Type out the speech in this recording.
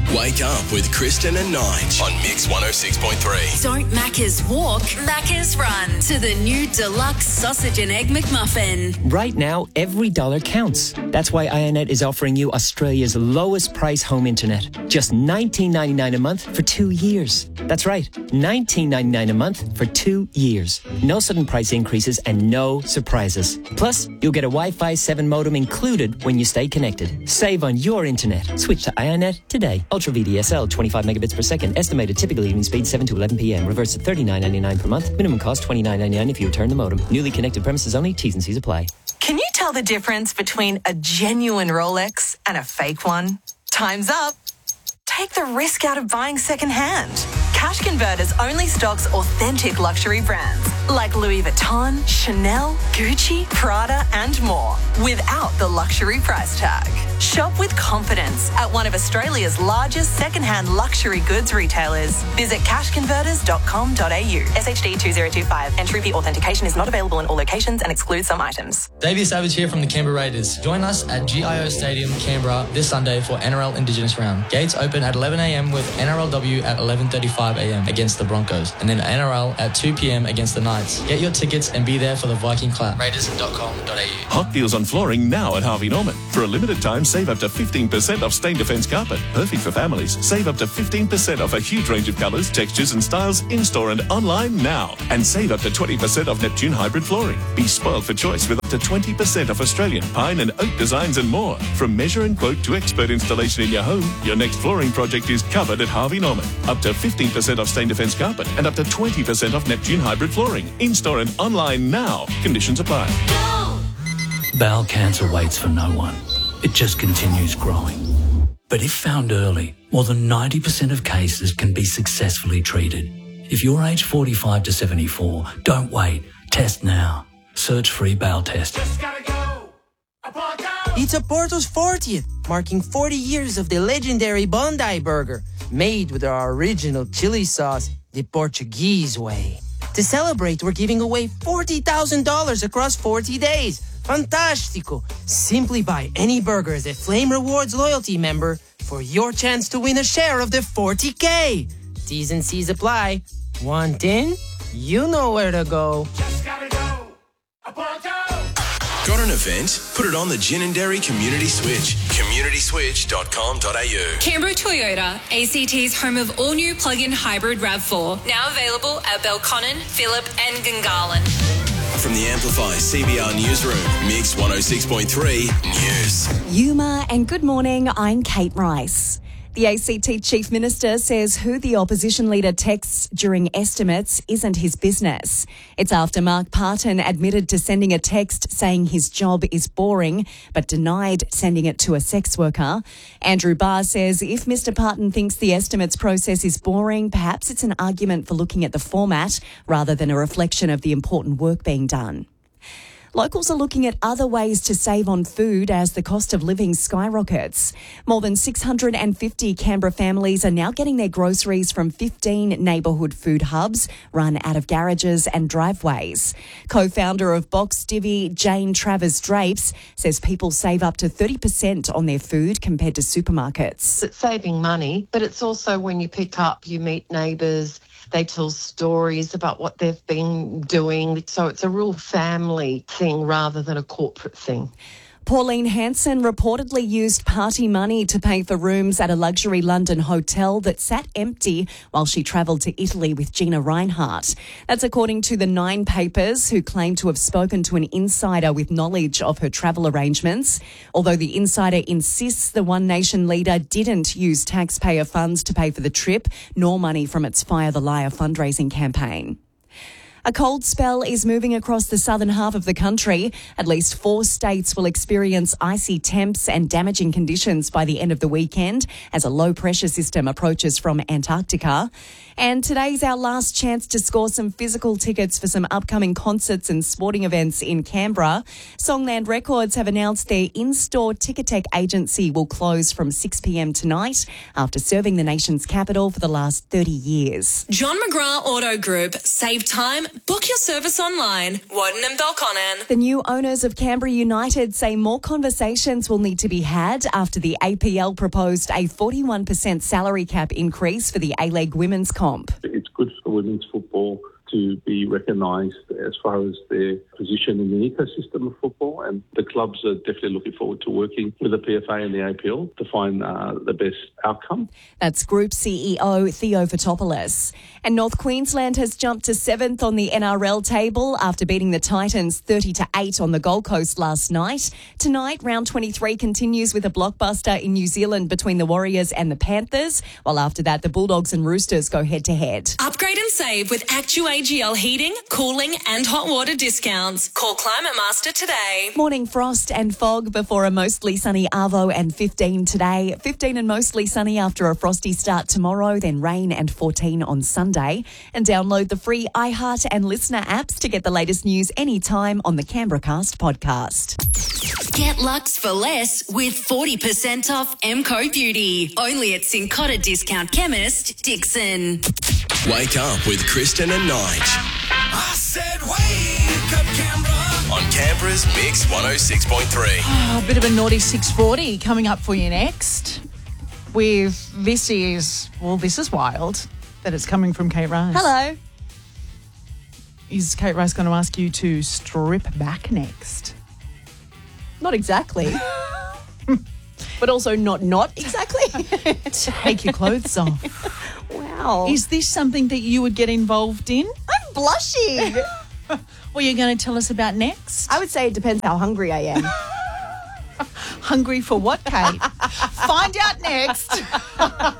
Wake up with Kristen and Nige on Mix 106.3. Don't Macca's walk, Macca's run to the new deluxe sausage and egg McMuffin. Right now, every dollar counts. That's why IONET is offering you Australia's lowest price home internet. Just $19.99 a month for 2 years. That's right, $19.99 a month for 2 years. No sudden price increases and no surprises. Plus, you'll get a Wi-Fi 7 modem included when you stay connected. Save on your internet. Switch to IONET today. Ultra VDSL, 25 megabits per second. Estimated typical evening speed 7 to 11 p.m. Reverse at $39.99 per month. Minimum cost $29.99 if you return the modem. Newly connected premises only. T's and C's apply. Can you tell the difference between a genuine Rolex and a fake one? Time's up. Take the risk out of buying secondhand. Cash Converters only stocks authentic luxury brands like Louis Vuitton, Chanel, Gucci, Prada and more without the luxury price tag. Shop with confidence at one of Australia's largest secondhand luxury goods retailers. Visit cashconverters.com.au. SHD 2025. Entry fee authentication is not available in all locations and excludes some items. Davey Savage here from the Canberra Raiders. Join us at GIO Stadium, Canberra this Sunday for NRL Indigenous Round. Gates open at 11 a.m. with NRLW at 11:35 a.m. against the Broncos, and then NRL at 2 p.m. against the Knights. Get your tickets and be there for the Viking clap. Raiders.com.au. Hot deals on flooring now at Harvey Norman. For a limited time, save up to 15% off Stain Defence carpet. Perfect for families. Save up to 15% off a huge range of colours, textures and styles in-store and online now. And save up to 20% off Neptune hybrid flooring. Be spoiled for choice with up to 20% off Australian pine and oak designs and more. From measure and quote to expert installation in your home, your next flooring project is covered at Harvey Norman. Up to 15% off Stain Defence carpet and up to 20% off Neptune hybrid flooring. In-store and online now. Conditions apply. Bowel cancer waits for no one. It just continues growing. But if found early, more than 90% of cases can be successfully treated. If you're aged 45 to 74, don't wait. Test now. Search free bowel test. It's Oporto's 40th, marking 40 years of the legendary Bondi Burger, made with our original chili sauce, the Portuguese way. To celebrate, we're giving away $40,000 across 40 days. Fantastico! Simply buy any burger as a Flame Rewards loyalty member for your chance to win a share of the 40K. T's and C's apply. Want in? You know where to go. Just gotta go. Got an event? Put it on the Gin and Dairy Community Switch. CommunitySwitch.com.au. Canberra Toyota, ACT's home of all-new plug-in hybrid RAV4. Now available at Belconnen, Phillip and Gungahlin. From the Amplify CBR Newsroom, Mix 106.3 News. Yuma and good morning, I'm Kate Rice. The ACT Chief Minister says who the opposition leader texts during estimates isn't his business. It's after Mark Parton admitted to sending a text saying his job is boring, but denied sending it to a sex worker. Andrew Barr says if Mr Parton thinks the estimates process is boring, perhaps it's an argument for looking at the format rather than a reflection of the important work being done. Locals are looking at other ways to save on food as the cost of living skyrockets. More than 650 Canberra families are now getting their groceries from 15 neighbourhood food hubs run out of garages and driveways. Co-founder of Box Divvy, Jane Travers Drapes, says people save up to 30% on their food compared to supermarkets. It's saving money, but it's also when you pick up, you meet neighbours. They tell stories about what they've been doing. So it's a real family thing rather than a corporate thing. Pauline Hanson reportedly used party money to pay for rooms at a luxury London hotel that sat empty while she travelled to Italy with Gina Reinhardt. That's according to the Nine papers, who claim to have spoken to an insider with knowledge of her travel arrangements. Although the insider insists the One Nation leader didn't use taxpayer funds to pay for the trip, nor money from its Fire the Liar fundraising campaign. A cold spell is moving across the southern half of the country. At least 4 states will experience icy temps and damaging conditions by the end of the weekend as a low-pressure system approaches from Antarctica. And today's our last chance to score some physical tickets for some upcoming concerts and sporting events in Canberra. Songland Records have announced their in-store Ticketek agency will close from 6 p.m. tonight after serving the nation's capital for the last 30 years. John McGrath Auto Group. Save time, Book your service online. Warden and Belconnen. The new owners of Canberra United say more conversations will need to be had after the APL proposed a 41% salary cap increase for the A-League women's comp. It's good for women's football to be recognised as far as their position in the ecosystem of football, and the clubs are definitely looking forward to working with the PFA and the APL to find the best outcome. That's Group CEO Theo Fotopoulos. And North Queensland has jumped to 7th on the NRL table after beating the Titans 30-8 on the Gold Coast last night. Tonight, round 23 continues with a blockbuster in New Zealand between the Warriors and the Panthers, while after that the Bulldogs and Roosters go head-to-head. Upgrade and save with ActuAGL heating, cooling and hot water discounts. Call Climate Master today. Morning frost and fog before a mostly sunny Arvo and 15 today. 15 and mostly sunny after a frosty start tomorrow, then rain and 14 on Sunday. And download the free iHeart and Listener apps to get the latest news anytime on the Canberra Cast podcast. Get Lux for less with 40% off MCO Beauty. Only at Cincotta Discount Chemist, Dixon. Wake up with Kristen and Nige. I said wake up, Canberra. On Canberra's Mix 106.3. A bit of a naughty 640 coming up for you next. This is wild that it's coming from Kate Rice. Hello. Is Kate Rice going to ask you to strip back next? Not exactly. But also not exactly. Take your clothes off. Wow. Is this something that you would get involved in? I'm blushing. What are you going to tell us about next? I would say it depends how hungry I am. Hungry for what, Kate? Find out next.